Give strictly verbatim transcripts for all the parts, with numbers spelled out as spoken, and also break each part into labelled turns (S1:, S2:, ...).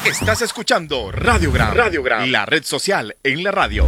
S1: Estás escuchando Radiogram, Radiogram, la red social en la radio.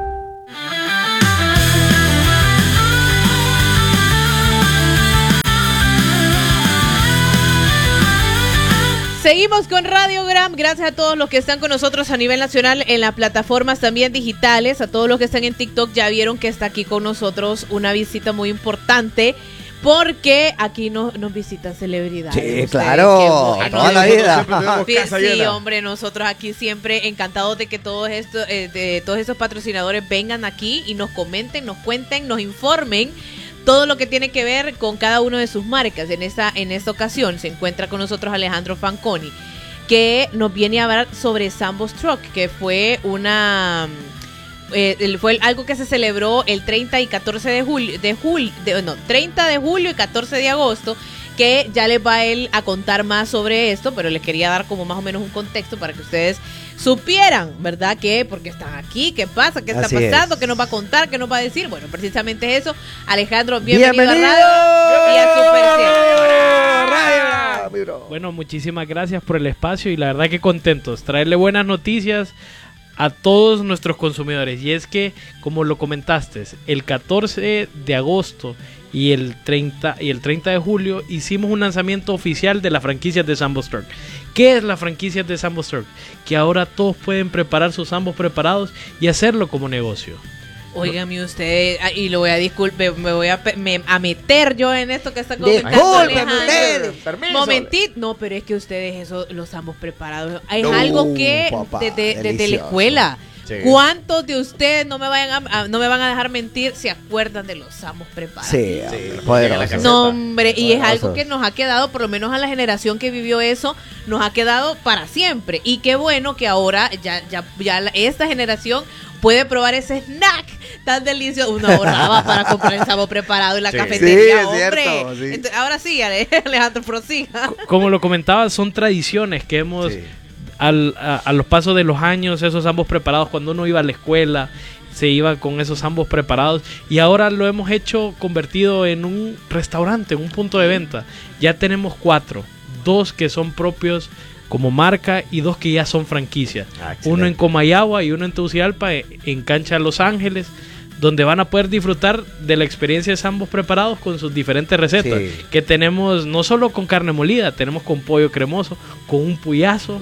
S2: Seguimos con Radiogram, gracias a todos los que están con nosotros a nivel nacional en las plataformas también digitales, a todos los que están en TikTok. Ya vieron que está aquí con nosotros una visita muy importante, porque aquí no, nos visitan celebridades.
S3: Sí,
S2: ustedes,
S3: claro,
S2: que,
S3: toda la vida.
S2: Sí, hombre, nosotros aquí siempre encantados de que todos estos, eh, de todos estos patrocinadores vengan aquí y nos comenten, nos cuenten, nos informen todo lo que tiene que ver con cada uno de sus marcas. En esta, en esta ocasión se encuentra con nosotros Alejandro Fanconi, que nos viene a hablar sobre Sambo's Truck, que fue una eh, fue algo que se celebró el treinta y catorce de julio, de julio, de, no, treinta de julio y catorce de agosto, que ya les va él a contar más sobre esto, pero les quería dar como más o menos un contexto para que ustedes supieran, ¿verdad? Que porque están aquí, qué pasa, qué está
S3: Así
S2: pasando,
S3: es.
S2: qué nos va a contar, qué nos va a decir. Bueno, precisamente eso. Alejandro, bienvenido,
S3: ¡Bienvenido!
S2: a Radio y a Super
S3: Radio.
S4: Bueno, muchísimas gracias por el espacio y la verdad que contentos. Traerle buenas noticias a todos nuestros consumidores. Y es que, como lo comentaste, el catorce de agosto y el treinta y el treinta de julio hicimos un lanzamiento oficial de las franquicias de Sambo's Truck. ¿Qué es la franquicia de Sambo's Truck? Que ahora todos pueden preparar sus Sambos preparados y hacerlo como negocio.
S2: Óigame usted, y lo voy a disculpe, me voy a, me, a meter yo en esto que está comentando
S3: Discúlpeme
S2: Alejandro.
S3: usted.
S2: Momentito, no, pero es que ustedes eso los ambos preparados. Es
S3: No,
S2: algo que
S3: papá,
S2: desde, desde la
S3: delicioso.
S2: escuela.
S5: Sí.
S2: ¿Cuántos de ustedes no me vayan a, a- no me van a dejar mentir, se acuerdan de los Sambos preparados?
S3: Sí,
S5: Sí,
S3: poderoso.
S2: No, hombre, y es
S3: Poderosos.
S2: algo que nos ha quedado, por lo menos a la generación que vivió eso, nos ha quedado para siempre. Y qué bueno que ahora ya, ya, ya la- esta generación puede probar ese snack tan delicioso. Uno ahorraba para comprar el sabor preparado en la
S5: Sí.
S2: cafetería,
S3: Sí, es
S2: hombre.
S3: cierto, sí.
S2: Entonces, ahora sí, Ale- Alejandro, prosiga.
S4: Como lo comentaba, son tradiciones que hemos...
S5: Sí.
S4: Al, a, a los pasos de los años, esos ambos preparados, cuando uno iba a la escuela, se iba con esos ambos preparados, y ahora lo hemos hecho convertido en un restaurante, un punto de venta. Ya tenemos cuatro, dos que son propios como marca y dos que ya son franquicias.
S5: Ah, excelente.
S4: Uno en Comayagua y uno en Tegucigalpa, en Cancha Los Ángeles, donde van a poder disfrutar de la experiencia de Sambos preparados con sus diferentes recetas,
S3: Sí.
S4: que tenemos no solo con carne molida, tenemos con pollo cremoso, con un puyazo.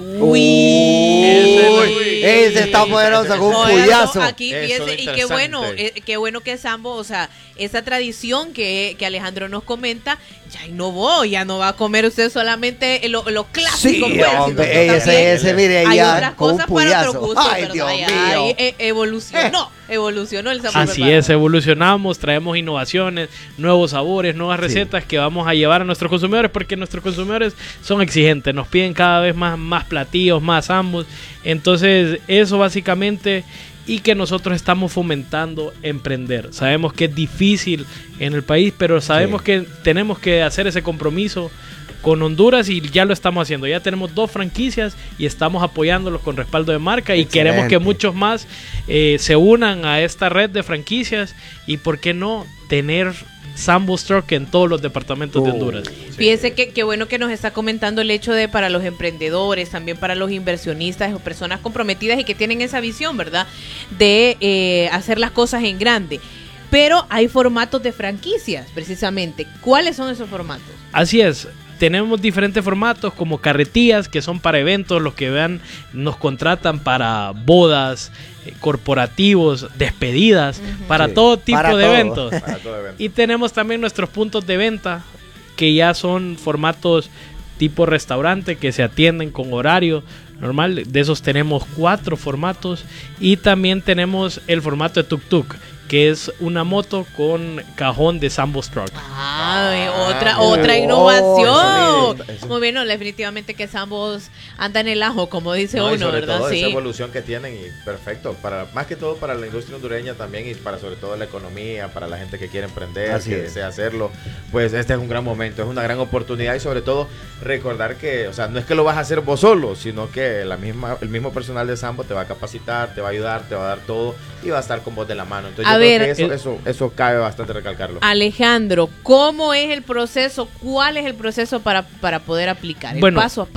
S3: Uy, ese está poderoso con un
S2: Oigan,
S3: puyazo.
S2: Aquí,
S5: Eso
S2: fíjense,
S5: es
S2: y qué bueno,
S5: interesante.
S2: eh, qué bueno que Sambo, o sea, esa tradición que, que Alejandro nos comenta, ya innovó, ya no va a comer usted solamente lo, lo clásico.
S3: Sí,
S2: pues, sino
S3: hombre,
S2: que
S3: ese,
S2: también
S3: ese, mire,
S2: hay
S3: ya
S2: otras
S3: con un
S2: cosas para otros
S3: puyazo.
S2: gustos,
S3: Ay,
S2: ¿verdad?
S3: Dios
S2: Ya
S3: mío.
S2: ahí, eh, evolucionó, evolucionó el Sambo
S4: Así
S2: preparado.
S4: es, evolucionamos, traemos innovaciones, nuevos sabores, nuevas recetas que vamos a llevar a nuestros consumidores, porque nuestros consumidores son exigentes, nos piden cada vez más, más platillos, más ambos. Entonces, eso básicamente, y que nosotros estamos fomentando emprender. Sabemos que es difícil en el país, pero sabemos
S3: Sí.
S4: que tenemos que hacer ese compromiso con Honduras y ya lo estamos haciendo. Ya tenemos dos franquicias y estamos apoyándolos con respaldo de marca y
S3: Excelente.
S4: queremos que muchos más eh, se unan a esta red de franquicias y por qué no tener Sambo's Truck en todos los departamentos de
S3: Oh.
S4: Honduras.
S2: Fíjese que, que bueno que nos está comentando el hecho de para los emprendedores, también para los inversionistas o personas comprometidas y que tienen esa visión, ¿verdad? De eh, hacer las cosas en grande. Pero hay formatos de franquicias, precisamente. ¿Cuáles son esos formatos?
S4: Así es. Tenemos diferentes formatos como carretillas que son para eventos, los que vean nos contratan para bodas, eh, corporativos, despedidas, para
S3: Sí,
S4: todo tipo
S3: para
S4: de
S3: todo.
S4: eventos.
S5: Para todo evento.
S4: Y tenemos también nuestros puntos de venta que ya son formatos tipo restaurante que se atienden con horario normal. De esos tenemos cuatro formatos y también tenemos el formato de tuk-tuk, que es una moto con cajón de Sambo's Truck.
S2: Ay, otra,
S5: oh,
S2: otra
S3: eso,
S2: innovación.
S5: mire, eso.
S2: Muy bien, no, definitivamente que Sambos anda en el ajo, como dice
S5: No, y
S2: uno,
S5: sobre
S2: ¿verdad?
S5: todo
S2: Sí.
S5: esa evolución que tienen y perfecto, para más que todo para la industria hondureña también y para sobre todo la economía, para la gente que quiere emprender,
S3: Así
S5: que
S3: es.
S5: desea hacerlo, pues este es un gran momento, es una gran oportunidad y sobre todo recordar que, o sea, no es que lo vas a hacer vos solo, sino que la misma, el mismo personal de Sambo te va a capacitar, te va a ayudar, te va a dar todo y va a estar con vos de la mano. Entonces
S2: A
S5: yo
S2: ver,
S5: creo que eso,
S4: el-
S5: eso, eso cabe bastante recalcarlo.
S2: Alejandro, ¿cómo es el proceso? ¿Cuál es el proceso para, para poder aplicar? El
S4: Bueno,
S2: paso a paso.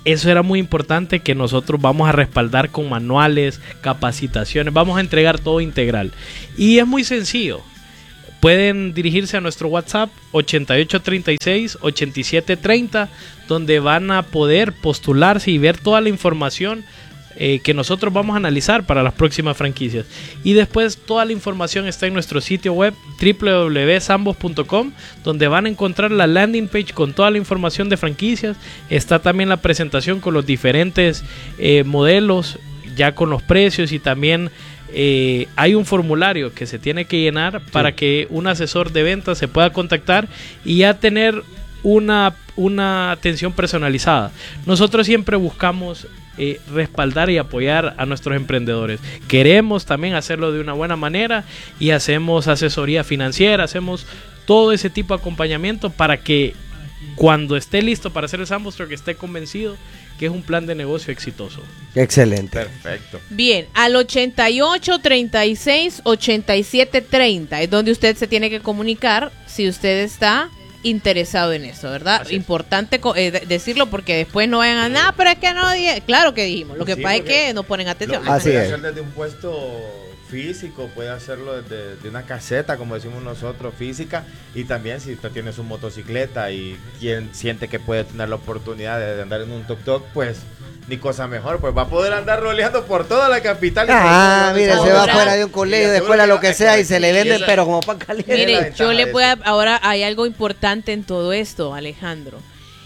S4: eso era muy importante, que nosotros vamos a respaldar con manuales, capacitaciones, vamos a entregar todo integral. Y es muy sencillo. Pueden dirigirse a nuestro WhatsApp ochenta y ocho treinta y seis ochenta y siete treinta, donde van a poder postularse y ver toda la información eh, que nosotros vamos a analizar para las próximas franquicias. Y después toda la información está en nuestro sitio web doble u doble u doble u punto sambos punto com, donde van a encontrar la landing page con toda la información de franquicias. Está también la presentación con los diferentes eh, modelos, ya con los precios, y también Eh, hay un formulario que se tiene que llenar para sí. que un asesor de ventas se pueda contactar y ya tener una, una atención personalizada. Nosotros siempre buscamos eh, respaldar y apoyar a nuestros emprendedores. Queremos también hacerlo de una buena manera y hacemos asesoría financiera, hacemos todo ese tipo de acompañamiento para que cuando esté listo para hacer el Sambos Truck esté convencido que es un plan de negocio exitoso.
S3: Excelente.
S5: Perfecto.
S2: Bien, al ochenta y ocho treinta y seis ochenta y siete treinta es donde usted se tiene que comunicar si usted está interesado en eso, ¿verdad?
S5: Así es.
S2: Importante eh, decirlo, porque después no vayan a nada, pero es que no dije. Claro que dijimos, lo que
S5: Sí,
S2: pasa es que no ponen atención.
S5: Lo,
S3: Así
S5: puede
S3: es.
S5: hacer desde un puesto físico, puede hacerlo desde de una caseta, como decimos nosotros, física, y también si usted tiene su motocicleta y quien siente que puede tener la oportunidad de, de andar en un tuk-tuk, pues ni cosa mejor, pues va a poder andar roleando por toda la capital.
S3: Ah, mire, se va
S2: Ahora-
S3: fuera de un colegio, de escuela, lo que sea, y se le venden,
S5: esa-
S3: pero como pan caliente.
S5: Mire, la
S2: Mire,
S5: ventaja
S2: yo le
S5: de
S2: voy a,
S5: eso.
S2: ahora hay algo importante en todo esto, Alejandro.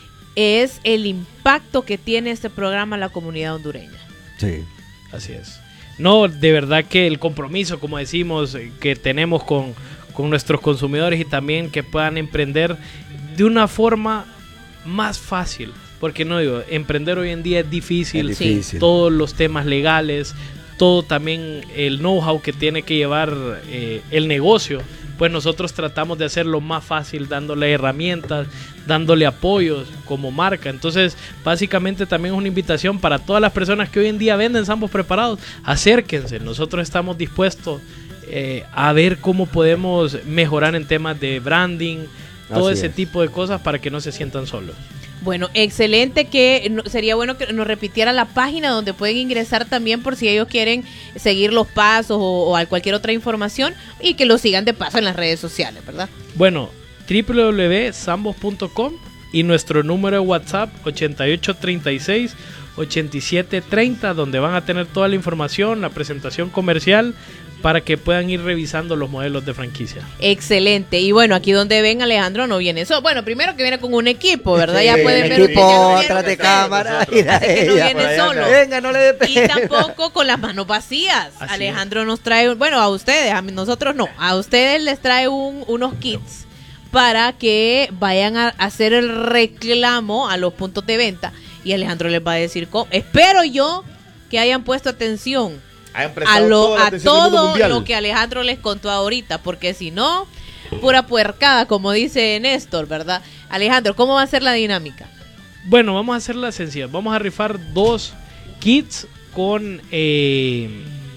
S2: Es el impacto que tiene este programa en la comunidad hondureña.
S3: Sí.
S4: Así es. No, de verdad que el compromiso, como decimos, eh, que tenemos con, con nuestros consumidores, y también que puedan emprender de una forma más fácil. Porque no digo, emprender hoy en día es difícil,
S3: Es difícil.
S4: todos los temas legales, todo también el know-how que tiene que llevar eh, el negocio, pues nosotros tratamos de hacerlo más fácil, dándole herramientas, dándole apoyos como marca. Entonces, básicamente también es una invitación para todas las personas que hoy en día venden Sambos preparados. Acérquense, nosotros estamos dispuestos eh, a ver cómo podemos mejorar en temas de branding, todo
S3: Así
S4: ese
S3: es.
S4: tipo de cosas para que no se sientan solos.
S2: Bueno, excelente, que no- sería bueno que nos repitiera la página donde pueden ingresar también por si ellos quieren seguir los pasos o, o a cualquier otra información, y que lo sigan de paso en las redes sociales, ¿verdad?
S4: Bueno, doble u doble u doble u punto sambos punto com y nuestro número de WhatsApp ochenta y ocho treinta y seis ochenta y siete treinta, donde van a tener toda la información, la presentación comercial, para que puedan ir revisando los modelos de franquicia.
S2: Excelente. Y bueno, aquí donde ven, Alejandro no viene solo. Bueno, primero que viene con un equipo, ¿verdad? Ya
S3: Sí,
S2: pueden
S3: el
S2: ver
S3: equipo
S2: que ya lo vieron
S3: atrás de
S2: ustedes.
S3: cámara. Mira
S2: Así que no
S3: ella.
S2: viene
S5: Por allá
S2: solo.
S5: anda.
S3: Venga, no le dé
S2: Y
S3: pena.
S2: tampoco con las manos vacías.
S4: Así
S2: Alejandro nos trae, bueno, a ustedes, a mí- nosotros no, a ustedes les trae un, unos kits para que vayan a hacer el reclamo a los puntos de venta, y Alejandro les va a decir cómo. Espero yo que hayan puesto atención
S5: Hayan
S2: a,
S5: prestado
S2: lo,
S5: toda la
S2: a
S5: atención del mundo
S2: todo
S5: mundial.
S2: lo que Alejandro les contó ahorita, porque si no, pura puercada, como dice Néstor, ¿verdad? Alejandro, ¿cómo va a ser la dinámica?
S4: Bueno, vamos a hacerla sencilla. Vamos a rifar dos kits con eh,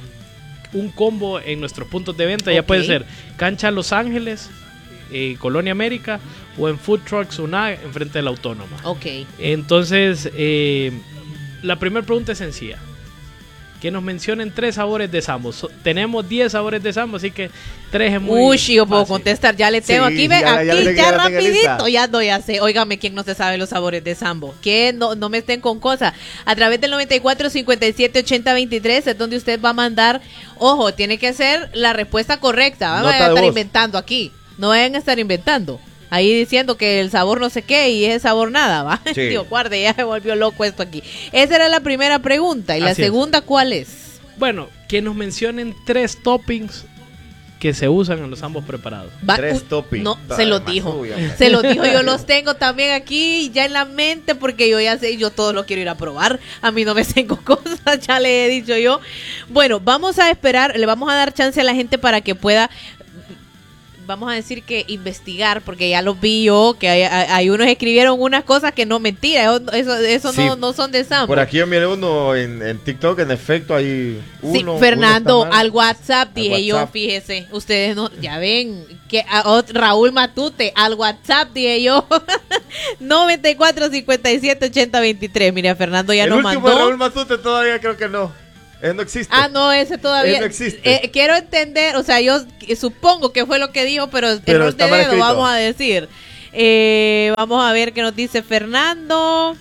S4: un combo en nuestros puntos de venta. Ya
S2: Ok.
S4: puede ser Cancha Los Ángeles, eh, Colonia América, o en Food Trucks Una, enfrente de la Autónoma.
S2: Ok.
S4: Entonces, eh, la primera pregunta es sencilla. Que nos mencionen tres sabores de Sambos. So- tenemos diez sabores de Sambos, así que tres es muy
S2: Uy, yo puedo
S4: fácil.
S2: contestar, ya le tengo
S5: Sí,
S2: aquí, ve,
S5: ya- ya
S2: aquí
S5: le tengo-
S2: ya
S5: ya la tengo
S2: rapidito,
S5: lista.
S2: ya no, ya sé. Óigame, ¿quién no se sabe los sabores de Sambo? Que no, no me estén con cosas. A través del noventa y cuatro cincuenta y siete ochenta veintitrés es donde usted va a mandar, ojo, tiene que ser la respuesta correcta. Vamos
S5: Nota
S2: a
S5: de
S2: estar
S5: voz.
S2: inventando aquí. No vayan a estar inventando. Ahí diciendo que el sabor no sé qué y es sabor nada, ¿va?
S5: Sí.
S2: Tío, guarde, ya se volvió loco esto aquí. Esa era la primera pregunta. ¿Y la
S4: Así es.
S2: segunda cuál es?
S4: Bueno, que nos mencionen tres toppings que se usan en los Sambos preparados.
S2: Va-
S5: Tres
S2: uy,
S5: toppings.
S2: No,
S5: Está
S2: se los
S5: más
S2: dijo.
S5: suya, hombre.
S2: Se los dijo, yo los tengo también aquí ya en la mente, porque yo ya sé, yo todo lo quiero ir a probar. A mí no me tengo cosas, ya le he dicho yo. Bueno, vamos a esperar, le vamos a dar chance a la gente para que pueda. vamos a decir que investigar, porque ya los vi yo, que hay, hay, hay unos escribieron unas cosas que no mentira, eso, eso, eso
S5: Sí.
S2: no, no son de Sambo.
S5: Por aquí yo miré uno en, en TikTok, en efecto, hay uno.
S2: Sí,
S5: uno
S2: Fernando,
S5: está mal.
S2: al WhatsApp dije
S5: Al
S2: yo,
S5: WhatsApp.
S2: fíjese, ustedes no, ya ven, que a, ot- Raúl Matute, al WhatsApp dije yo, noventa y cuatro cincuenta y siete ochenta veintitrés, mira, Fernando ya
S5: El
S2: nos
S5: último
S2: mandó.
S5: de Raúl Matute todavía creo que no. Él no existe.
S2: Ah, no, ese todavía.
S5: Él no existe.
S2: Eh, quiero entender, o sea, yo supongo que fue lo que dijo, pero,
S5: Pero
S2: error
S5: está
S2: de
S5: mal
S2: dedo,
S5: escrito.
S2: vamos a decir. Eh, vamos a ver qué nos dice Fernando.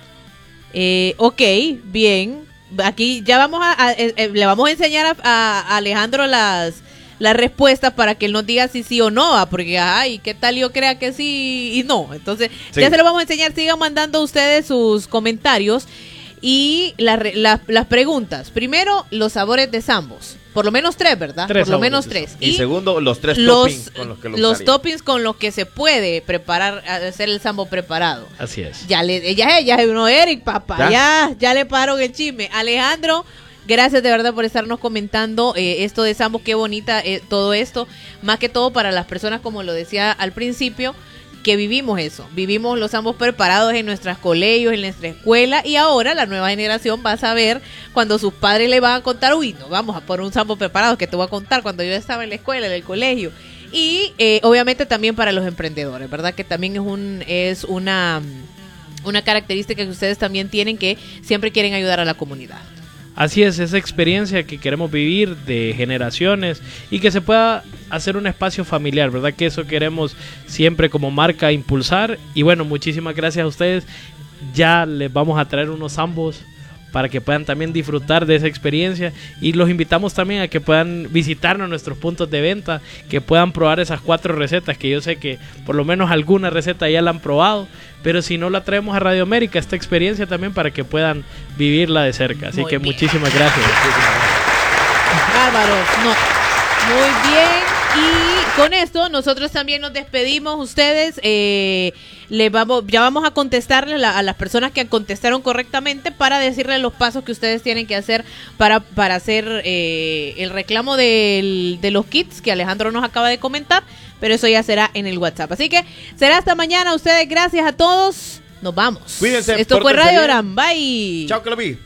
S2: Eh, ok, bien. Aquí ya vamos a, a- eh, eh, le vamos a enseñar a, a Alejandro las las respuestas para que él nos diga si sí o no, ah, porque ay, qué tal yo crea que sí y no. Entonces,
S5: Sí.
S2: ya se lo vamos a enseñar, sigan mandando ustedes sus comentarios y la re- la- las preguntas. Primero, los sabores de Sambos. Por lo menos tres, ¿verdad?
S4: Tres
S2: Por lo
S4: sabores
S2: menos
S4: de
S2: tres.
S5: Y, segundo, los tres
S2: los,
S5: toppings con los que lo
S2: los
S5: usaría.
S2: toppings con los que se puede preparar, hacer el sambo preparado.
S4: Así es.
S2: Ya le, ella, ella es uno Eric, papá.
S5: ¿Ya?
S2: Ya, ya le paro el chisme. Alejandro, gracias de verdad por estarnos comentando eh, esto de Sambo, qué bonita eh, todo esto. Más que todo para las personas, como lo decía al principio, que vivimos eso. Vivimos los Sambos preparados en nuestros colegios, en nuestra escuela. Y ahora la nueva generación va a saber cuando sus padres le van a contar, uy, no, vamos a poner un Sambo preparado que te voy a contar cuando yo estaba en la escuela, en el colegio. Y eh, obviamente también para los emprendedores, ¿verdad? Que también es un es una, una característica que ustedes también tienen, que siempre quieren ayudar a la comunidad.
S4: Así es, esa experiencia que queremos vivir de generaciones y que se pueda hacer un espacio familiar, ¿verdad? Que eso queremos siempre como marca impulsar. Y bueno, muchísimas gracias a ustedes. Ya les vamos a traer unos ambos para que puedan también disfrutar de esa experiencia, y los invitamos también a que puedan visitarnos nuestros puntos de venta, que puedan probar esas cuatro recetas, que yo sé que por lo menos alguna receta ya la han probado, pero si no, la traemos a Radio América, esta experiencia también, para que puedan vivirla de cerca. Así
S2: Muy
S4: que
S2: bien.
S4: muchísimas gracias.
S2: Bárbaros, no. Muy bien. Y con esto nosotros también nos despedimos. Ustedes, eh, le vamos, ya vamos a contestarle la- a las personas que contestaron correctamente, para decirles los pasos que ustedes tienen que hacer para, para hacer eh, el reclamo del- de los kits que Alejandro nos acaba de comentar. Pero eso ya será en el WhatsApp. Así que será hasta mañana. Ustedes, gracias a todos. Nos vamos.
S5: Cuídense,
S2: Esto fue
S5: pórtense
S2: Radio
S5: bien.
S2: Gran. Bye.
S5: Chao, que lo vi.